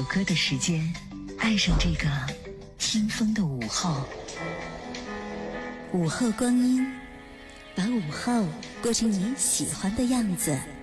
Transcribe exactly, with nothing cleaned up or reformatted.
首歌的时间，爱上这个听风的午后。 午后光阴，把午后过成你喜欢的样子。